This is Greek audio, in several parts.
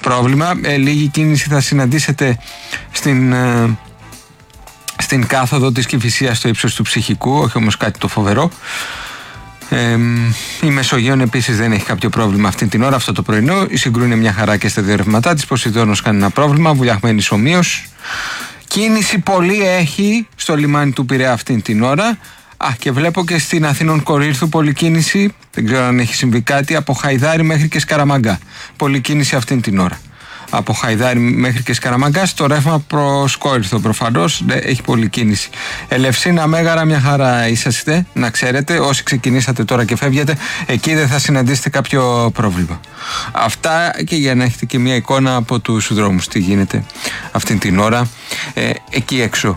πρόβλημα. Λίγη κίνηση θα συναντήσετε στην κάθοδο της Κηφισίας στο ύψος του Ψυχικού, όχι όμως κάτι το φοβερό. Η Μεσογείων επίσης δεν έχει κάποιο πρόβλημα αυτή την ώρα, αυτό το πρωινό. Η Συγκρού είναι μια χαρά και στα δύο ρεύματά της. Ποσειδώνος κανένα πρόβλημα, βουλιαγμένη ομοίως. Κίνηση πολύ έχει στο λιμάνι του Πειραιά αυτή την ώρα. Και βλέπω και στην Αθήνων Κορίνθου πολλή κίνηση. Δεν ξέρω αν έχει συμβεί κάτι. Από Χαϊδάρι μέχρι και Σκαραμαγκά. Πολλή κίνηση αυτή την ώρα. Από Χαϊδάρι μέχρι και Σκαραμαγκά. Στο ρεύμα προς Κόρινθο προφανώς έχει πολλή κίνηση. Ελευσίνα, Μέγαρα, μια χαρά είσαστε. Να ξέρετε, όσοι ξεκινήσατε τώρα και φεύγετε, εκεί δεν θα συναντήσετε κάποιο πρόβλημα. Αυτά και για να έχετε και μια εικόνα από τους δρόμους. Τι γίνεται αυτή την ώρα εκεί έξω.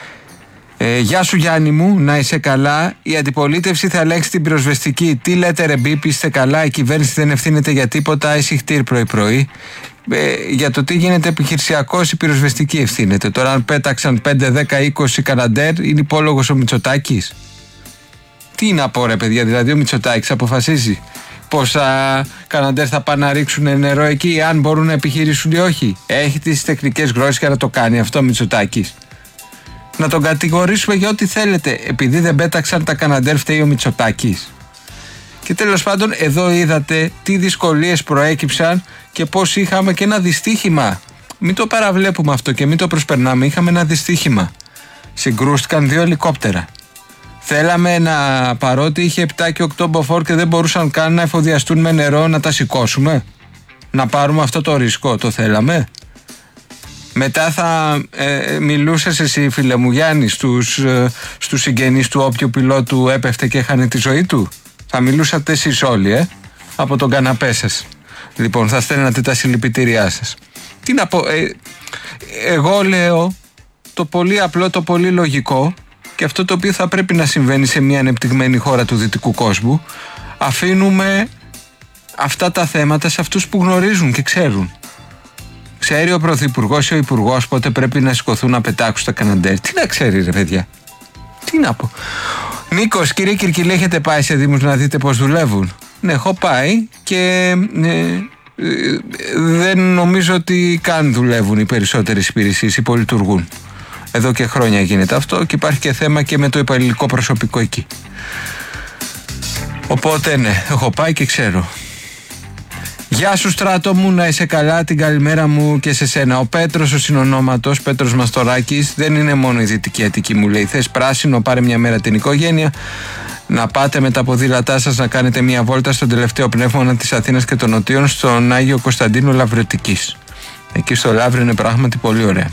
Γεια σου Γιάννη μου, να είσαι καλά. Η αντιπολίτευση θα ελέγξει την πυροσβεστική. Τι λέτε ρε Μπίπη, είστε καλά? Η κυβέρνηση δεν ευθύνεται για τίποτα. Εσύ χτύρ πρωί-πρωί. Για το τι γίνεται επιχειρησιακός, η πυροσβεστική ευθύνεται. Τώρα, αν πέταξαν 5, 10, 20 Καναντέρ, είναι υπόλογος ο Μητσοτάκης? Τι να πω ρε παιδιά, δηλαδή ο Μητσοτάκης αποφασίζει πόσα Καναντέρ θα πάνε να ρίξουν νερό εκεί, αν μπορούν να επιχειρήσουν ή όχι? Έχει τις τεχνικές γνώσεις για να το κάνει αυτό ο Μητσοτάκης? Να τον κατηγορήσουμε για ό,τι θέλετε. Επειδή δεν πέταξαν τα Καναντέρ, φταίει ο Μητσοτάκης? Και τέλος πάντων, εδώ είδατε τι δυσκολίες προέκυψαν και πώς είχαμε και ένα δυστύχημα. Μην το παραβλέπουμε αυτό και μην το προσπερνάμε. Είχαμε ένα δυστύχημα. Συγκρούστηκαν 2 ελικόπτερα. Θέλαμε παρότι είχε 7 και 8 μποφόρ και δεν μπορούσαν καν να εφοδιαστούν με νερό, να τα σηκώσουμε? Να πάρουμε αυτό το ρίσκο? Το θέλαμε? Μετά θα μιλούσες εσύ, φίλε μου Γιάννη, στους συγγενείς του όποιου πιλότου έπεφτε και έχανε τη ζωή του? Θα μιλούσατε εσείς όλοι, από τον καναπέ σας. Λοιπόν, θα στέλνατε τα συλληπιτήριά σας. Τι να πω, εγώ λέω το πολύ απλό, το πολύ λογικό και αυτό το οποίο θα πρέπει να συμβαίνει σε μια ανεπτυγμένη χώρα του δυτικού κόσμου. Αφήνουμε αυτά τα θέματα σε αυτούς που γνωρίζουν και ξέρουν. Ξέρει ο Πρωθυπουργός ή ο Υπουργός πότε πρέπει να σηκωθούν να πετάξουν τα Καναντέρ? Τι να ξέρει ρε παιδιά? Τι να πω. Νίκος, κύριε Κυρκυλή, έχετε πάει σε δήμους να δείτε πώς δουλεύουν? Ναι, έχω πάει και δεν νομίζω ότι καν δουλεύουν οι περισσότερες υπηρεσίες, υπολειτουργούν. Εδώ και χρόνια γίνεται αυτό και υπάρχει και θέμα και με το υπαλληλικό προσωπικό εκεί. Οπότε ναι, έχω πάει και ξέρω. Γεια σου Στράτο μου, να είσαι καλά, την καλημέρα μου και σε σένα. Ο Πέτρος ο συνονόματος, Πέτρος Μαστοράκης, δεν είναι μόνο η Δυτική Αττική, μου λέει. Θες πράσινο, πάρε μια μέρα την οικογένεια, να πάτε με τα ποδήλατά σας να κάνετε μια βόλτα στον τελευταίο πνεύμονα της Αθήνας και των Νοτίων, στον Άγιο Κωνσταντίνο Λαβρωτικής. Εκεί στο Λαύριο είναι πράγματι πολύ ωραία.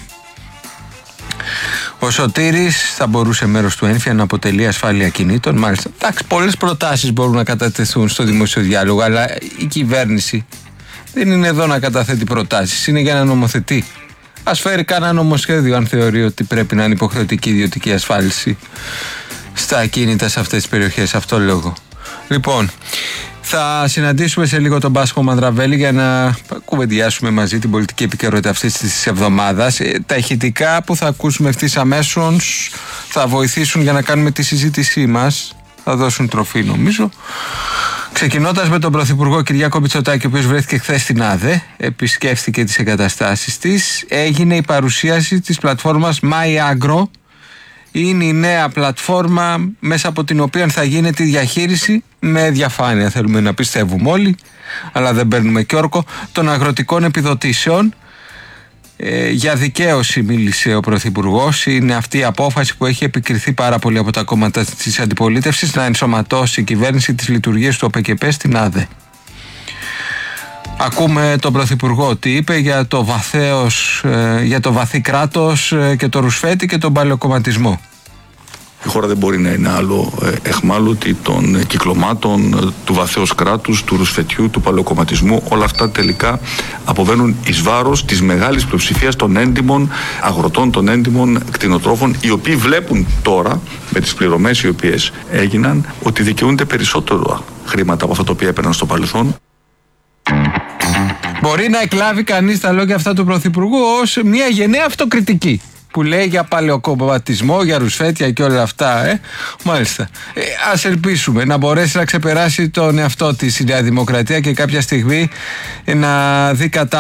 Ο Σωτήρης, θα μπορούσε μέρος του ΕΝΦΙΑ να αποτελεί ασφάλεια κινήτων. Μάλιστα. Εντάξει, πολλές προτάσεις μπορούν να κατατεθούν στο δημόσιο διάλογο, αλλά η κυβέρνηση δεν είναι εδώ να καταθέτει προτάσεις, είναι για να νομοθετεί. Ας φέρει κανένα νομοσχέδιο, αν θεωρεί ότι πρέπει να είναι υποχρεωτική ιδιωτική ασφάλιση στα ακίνητα σε αυτές τις περιοχές. Αυτό λόγο. Λοιπόν, θα συναντήσουμε σε λίγο τον Πάσχο Μανδραβέλη για να κουβεντιάσουμε μαζί την πολιτική επικαιρότητα αυτής της εβδομάδας. Τα ηχητικά που θα ακούσουμε ευθύς αμέσως θα βοηθήσουν για να κάνουμε τη συζήτησή μας. Θα δώσουν τροφή νομίζω. Ξεκινώντας με τον Πρωθυπουργό Κυριάκο Μητσοτάκη, ο οποίος βρέθηκε χθες στην ΑΔΕ, επισκέφθηκε τις εγκαταστάσεις της, έγινε η παρουσίαση της πλατφόρμας MyAgro. Είναι η νέα πλατφόρμα μέσα από την οποία θα γίνεται η διαχείριση με διαφάνεια, θέλουμε να πιστεύουμε όλοι, αλλά δεν παίρνουμε και όρκο, των αγροτικών επιδοτήσεων. Για δικαίωση μίλησε ο Πρωθυπουργός. Είναι αυτή η απόφαση που έχει επικριθεί πάρα πολύ από τα κόμματα της αντιπολίτευσης, να ενσωματώσει η κυβέρνηση τις λειτουργίες του ΟΠΕΚΕΠΕ στην ΑΔΕ. Ακούμε τον Πρωθυπουργό τι είπε για το βαθύ κράτος και το ρουσφέτη και τον παλαιοκομματισμό. Η χώρα δεν μπορεί να είναι άλλο εχμάλωτη των κυκλωμάτων, του βαθέως κράτους, του ρουσφετιού, του παλαιοκομματισμού. Όλα αυτά τελικά αποβαίνουν εις βάρος της μεγάλης πλειοψηφίας των έντιμων αγροτών, των έντιμων κτηνοτρόφων, οι οποίοι βλέπουν τώρα με τις πληρωμές οι οποίες έγιναν ότι δικαιούνται περισσότερο χρήματα από αυτά τα οποία έπαιρναν στο παρελθόν. Μπορεί να εκλάβει κανείς τα λόγια αυτά του Πρωθυπουργού ως μια γενναία αυτοκριτική που λέει για παλαιοκομματισμό, για ρουσφέτια και όλα αυτά. Μάλιστα. Ας ελπίσουμε να μπορέσει να ξεπεράσει τον εαυτό της η Νέα Δημοκρατία και κάποια στιγμή να δει κατά